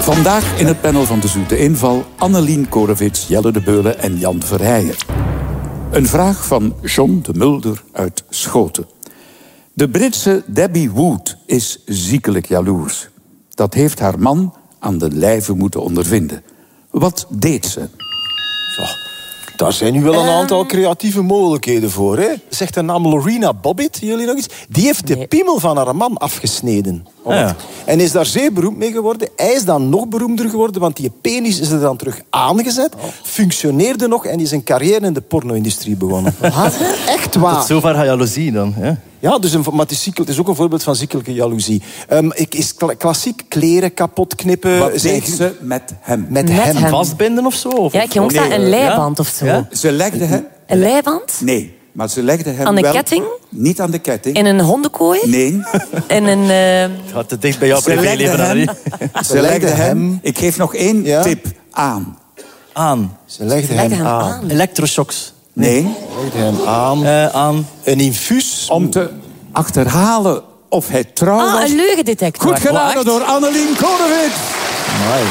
Vandaag in het panel van De Zoete Inval Annelien Korevits, Jelle de Beulen en Jan Verheijen. Een vraag van John de Mulder uit Schoten. De Britse Debbie Wood is ziekelijk jaloers. Dat heeft haar man aan de lijve moeten ondervinden. Wat deed ze? Zo, daar zijn nu wel een aantal creatieve mogelijkheden voor. Hè? Zegt de naam Lorena Bobbitt, jullie nog iets? Die heeft de piemel van haar man afgesneden. Ja. En is daar zeer beroemd mee geworden. Hij is dan nog beroemder geworden, want die penis is er dan terug aangezet. Functioneerde nog en is een carrière in de porno-industrie begonnen. Wat? Echt waar. Tot zover haar jaloezie dan, hè? Ja, dus maar het is ook een voorbeeld van ziekelijke jaloezie. Is klassiek kleren kapot knippen. Wat deed ze met hem? Met hem. Vastbinden of zo? Of Ja, ik ging ook zeggen, een leiband of zo. Ja? Ze legde hem... Een leiband? Nee, maar ze legde hem Aan de wel... ketting? Niet aan de ketting. In een hondenkooi? Nee. In een... Het gaat te dicht bij jouw privéleven, Annelie. Ze legde hem... Ik geef nog één tip aan. Ze legde hem aan. Elektroshocks. Nee. Ze legde hem aan. Een infuus. Om te achterhalen of hij trouw was. een leugendetector. Goed geraden door Annelien Korevits. Amai.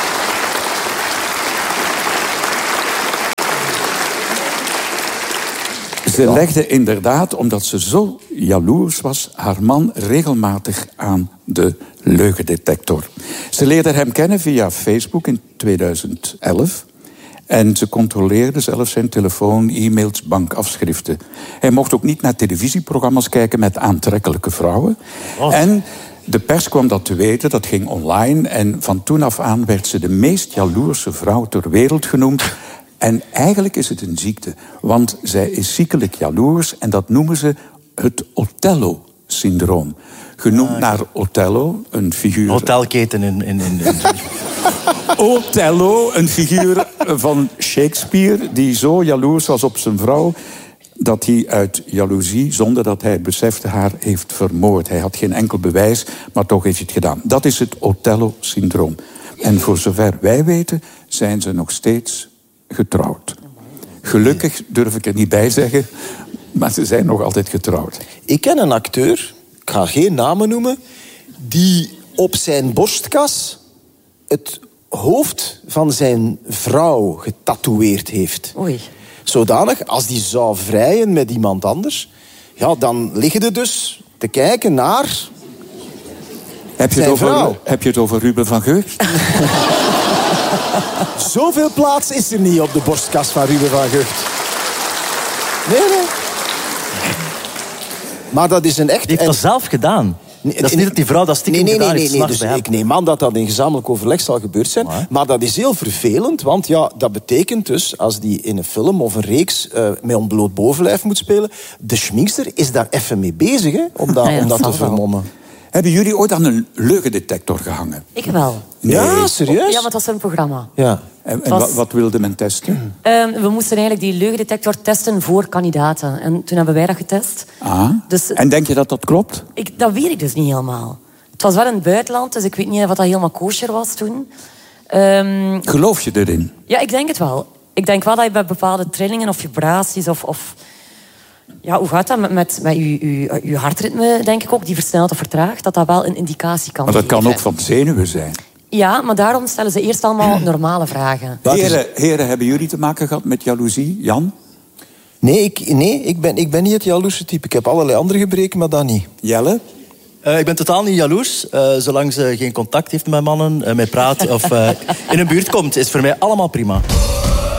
Ze legde inderdaad, omdat ze zo jaloers was, haar man regelmatig aan de leugendetector. Ze leerde hem kennen via Facebook in 2011. En ze controleerde zelfs zijn telefoon, e-mails, bankafschriften. Hij mocht ook niet naar televisieprogramma's kijken met aantrekkelijke vrouwen. En de pers kwam dat te weten, dat ging online. En van toen af aan werd ze de meest jaloerse vrouw ter wereld genoemd. En eigenlijk is het een ziekte, want zij is ziekelijk jaloers en dat noemen ze het Othello-syndroom. Genoemd naar Othello, een figuur... Hotelketen in... Othello, een figuur van Shakespeare die zo jaloers was op zijn vrouw dat hij uit jaloezie, zonder dat hij besefte, haar heeft vermoord. Hij had geen enkel bewijs, maar toch heeft hij het gedaan. Dat is het Othello-syndroom. En voor zover wij weten, zijn ze nog steeds getrouwd. Gelukkig durf ik er niet bij zeggen, maar ze zijn nog altijd getrouwd. Ik ken een acteur, ik ga geen namen noemen, die op zijn borstkas het hoofd van zijn vrouw getatoeëerd heeft. Oei. Zodanig, als die zou vrijen met iemand anders, ja, dan liggen er dus te kijken naar Heb je het over Ruben van Geurt? Zoveel plaats is er niet op de borstkas van Ruben van Gucht. Nee. Maar dat is een echt... Die heeft dat zelf gedaan. Dat is niet dat die vrouw dat stiekem gedaan heeft. Nee. Dus ik neem aan dat in gezamenlijk overleg zal gebeurd zijn. Maar dat is heel vervelend, want ja, dat betekent dus, als die in een film of een reeks met ontbloot bovenlijf moet spelen, de schminkster is daar even mee bezig, hè, om dat te vermommen. Hebben jullie ooit aan een leugendetector gehangen? Ik wel. Nee. Ja, serieus? Ja, maar het was een programma. Ja. En was... wat wilde men testen? We moesten eigenlijk die leugendetector testen voor kandidaten. En toen hebben wij dat getest. Dus, en denk je dat dat klopt? Dat weet ik dus niet helemaal. Het was wel in het buitenland, dus ik weet niet wat dat helemaal kosher was toen. Geloof je erin? Ja, ik denk het wel. Ik denk wel dat je bij bepaalde trillingen of vibraties of ja, hoe gaat dat met je hartritme, denk ik ook, die versnelt of vertraagt, dat wel een indicatie kan geven. Maar dat kan ook van zenuwen zijn. Ja, maar daarom stellen ze eerst allemaal normale vragen. Heren, hebben jullie te maken gehad met jaloezie? Jan? Nee, ik ben niet het jaloerse type. Ik heb allerlei andere gebreken, maar dat niet. Jelle? Ik ben totaal niet jaloers. Zolang ze geen contact heeft met mannen, mee praat of in een buurt komt, is voor mij allemaal prima.